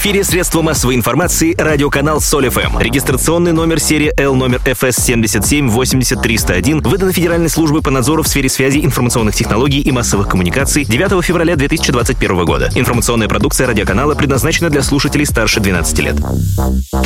эфире средства массовой информации радиоканал Соль ФМ. Регистрационный номер серии L номер ФС 7780301 выдан Федеральной службой по надзору в сфере связи, информационных технологий и массовых коммуникаций 9 февраля 2021 года. Информационная продукция радиоканала предназначена для слушателей старше 12 лет.